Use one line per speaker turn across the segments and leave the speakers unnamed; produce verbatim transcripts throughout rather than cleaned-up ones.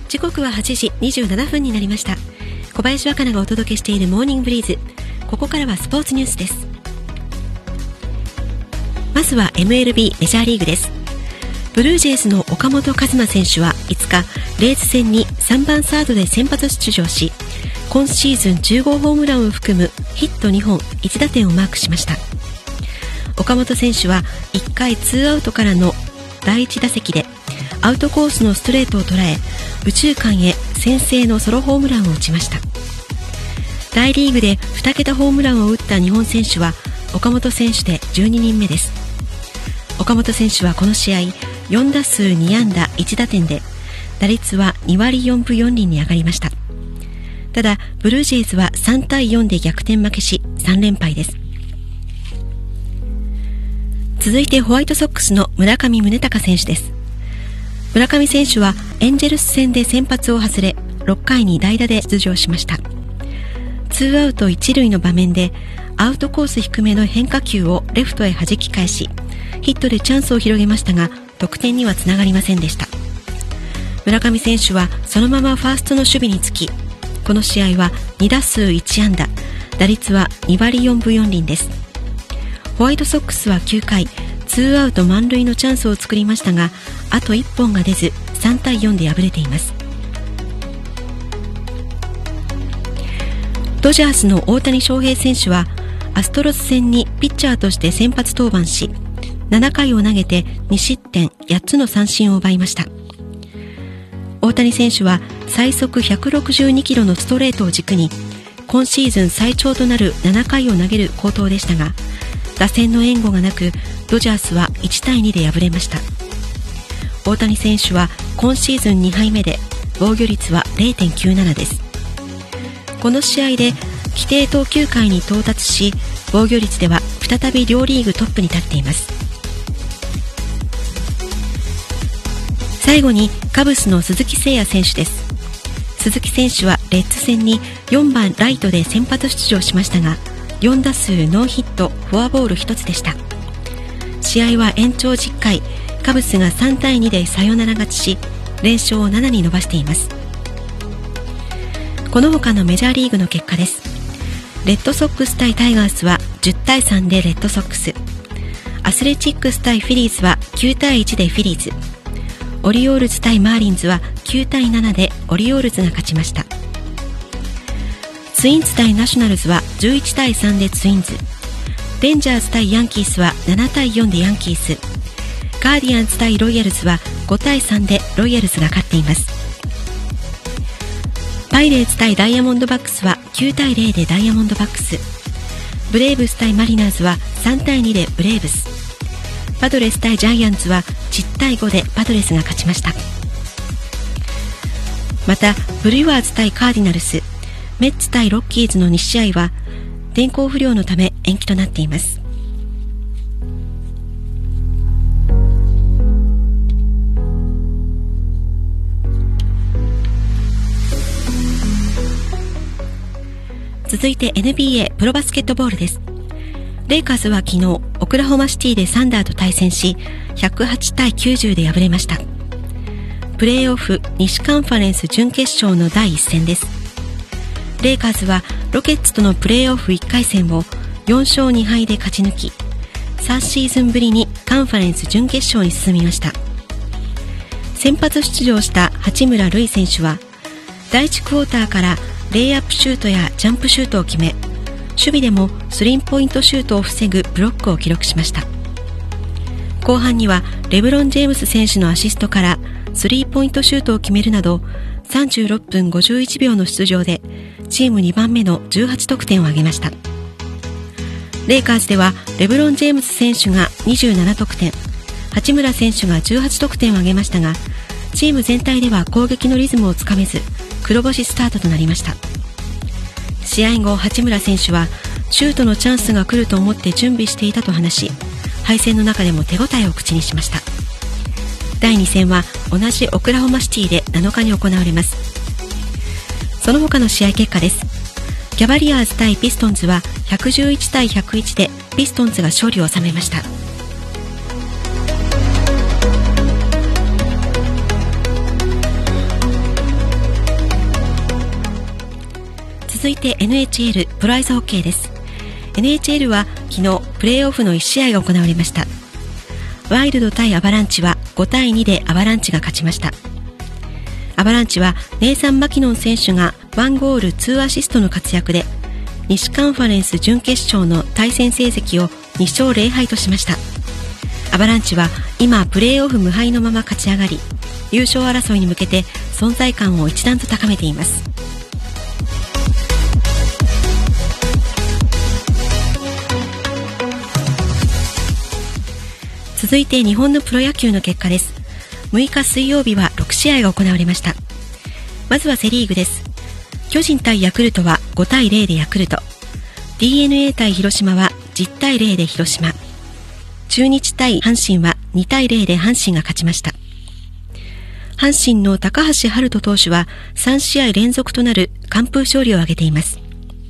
時刻ははちじにじゅうななふんになりました。小林若菜がお届けしているモーニングブリーズ。ここからはスポーツニュースです。まずは エムエルビー メジャーリーグです。ブルージェイズの岡本和真選手はいつかレイズ戦にさんばんサードで先発出場し、今シーズンじゅうごホームランを含むヒットにほんいち打点をマークしました。岡本選手はいっかいツーアウトからのだいいち打席でアウトコースのストレートを捉え、右中間へ先制のソロホームランを打ちました。大リーグでに桁ホームランを打った日本選手は岡本選手でじゅうににんめです。岡本選手はこの試合よん打数に安打いち打点で打率はに割よんぶよん厘に上がりました。ただブルージェイズはさんたいよんで逆転負けしさん連敗です。続いてホワイトソックスの村上宗隆選手です。村上選手はエンジェルス戦で先発を外れ、ろっかいに代打で出場しました。ツーアウトいち塁の場面でアウトコース低めの変化球をレフトへ弾き返し、ヒットでチャンスを広げましたが得点にはつながりませんでした。村上選手はそのままファーストの守備につき、この試合はに打数いち安打、打率はに割よんぶよん厘です。ホワイトソックスはきゅうかいツーアウト満塁のチャンスを作りましたが、あといっぽんが出ずさんたいよんで敗れています。ドジャースの大谷翔平選手はアストロズ戦にピッチャーとして先発登板し、ななかいを投げてに失点やっつの三振を奪いました。大谷選手は最速ひゃくろくじゅうにキロのストレートを軸に今シーズン最長となるななかいを投げる好投でしたが、打線の援護がなくドジャースはいちたいにで敗れました。大谷選手は今シーズンにはいめで防御率は れいてんきゅうなな です。この試合で規定投球回に到達し、防御率では再び両リーグトップに立っています。最後にカブスの鈴木誠也選手です。鈴木選手はレッズ戦によんばんライトで先発出場しましたが、よん打数ノーヒットフォアボールひとつでした。試合は延長じゅっかい、カブスがさんたいにでサヨナラ勝ちし、連勝をななに伸ばしています。この他のメジャーリーグの結果です。レッドソックス対タイガースはじゅうたいさんでレッドソックス、アスレチックス対フィリーズはきゅうたいいちでフィリーズ、オリオールズ対マーリンズはきゅうたいななでオリオールズが勝ちました。ツインズ対ナショナルズはじゅういちたいさんでツインズ、レンジャーズ対ヤンキースはななたいよんでヤンキース、ガーディアンズ対ロイヤルズはごたいさんでロイヤルズが勝っています。パイレーツ対ダイヤモンドバックスはきゅうたいゼロでダイヤモンドバックス、ブレーブス対マリナーズはさんたいにでブレーブス、パドレス対ジャイアンツはじゅうたいごでパドレスが勝ちました。またブリュワーズ対カーディナルス、メッツ対ロッキーズのに試合は天候不良のため延期となっています。続いて エヌビーエー プロバスケットボールです。レイカーズは昨日オクラホマシティでサンダーと対戦し、ひゃくはちたいきゅうじゅうで敗れました。プレーオフ西カンファレンス準決勝のだいいっ戦です。レイカーズはロケッツとのプレーオフいっかい戦をよんしょうにはいで勝ち抜き、さんシーズンぶりにカンファレンス準決勝に進みました。先発出場した八村塁選手はだいいちクォーターからレイアップシュートやジャンプシュートを決め、守備でもスリーポイントシュートを防ぐブロックを記録しました。後半にはレブロン・ジェームス選手のアシストからスリーポイントシュートを決めるなどさんじゅうろっぷんごじゅういちびょうの出場でチームにばんめのじゅうはち得点を挙げました。レイカーズではレブロン・ジェームス選手がにじゅうなな得点、八村選手がじゅうはち得点を挙げましたが、チーム全体では攻撃のリズムをつかめず黒星スタートとなりました。試合後八村選手はシュートのチャンスが来ると思って準備していたと話し、敗戦の中でも手応えを口にしました。だいに戦は同じオクラホマシティでなのかに行われます。その他の試合結果です。キャバリアーズ対ピストンズはひゃくじゅういちたいひゃくいちでピストンズが勝利を収めました。 続いて エヌエイチエル プロアイスホッケーです。 エヌエイチエル は昨日プレーオフのいち試合が行われました。ワイルド対アバランチはごたいにでアバランチが勝ちました。アバランチはネイサン・マキノン選手がいちゴールにアシストの活躍で西カンファレンス準決勝の対戦成績をにしょうぜろはいとしました。アバランチは今プレーオフ無敗のまま勝ち上がり、優勝争いに向けて存在感を一段と高めています。続いて日本のプロ野球の結果です。むいか水曜日はろく試合が行われました。まずはセリーグです。巨人対ヤクルトはごたいゼロでヤクルト、 ディーエヌエー 対広島はじゅうたいゼロで広島、中日対阪神はにたいゼロで阪神が勝ちました。阪神の高橋遥人投手はさん試合連続となる完封勝利を挙げています。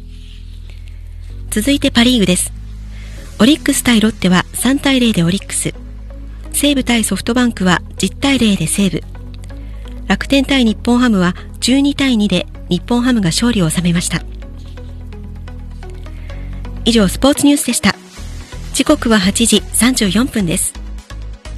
続いてパリーグです。オリックス対ロッテはさんたいゼロでオリックス、西武対ソフトバンクはじゅうたいゼロで西武、楽天対日本ハムはじゅうにたいにで日本ハムが勝利を収めました。以上スポーツニュースでした。時刻ははちじさんじゅうよんぷんです。